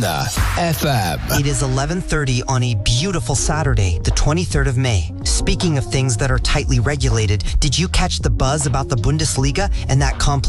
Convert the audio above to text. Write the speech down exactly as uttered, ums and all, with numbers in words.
F M. It is eleven thirty on a beautiful Saturday, the twenty-third of May. Speaking of things that are tightly regulated, did you catch the buzz about the Bundesliga and that complex